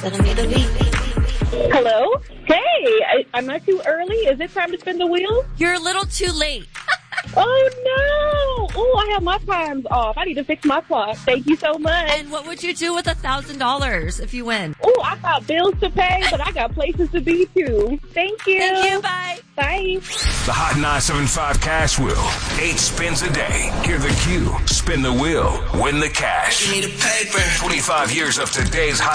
Hello? Hey, am I too early? Is it time to spin the wheel? You're a little too late. Oh, no. Oh, I have my times off. I need to fix my clock. Thank you so much. And what would you do with $1,000 if you win? Oh, I got bills to pay, but I got places to be too. Thank you. Thank you. Bye. Bye. The Hot 975 Cash Wheel. 8 spins a day. Hear the cue. Spin the wheel. Win the cash. You need a paper. 25 years of today's Hot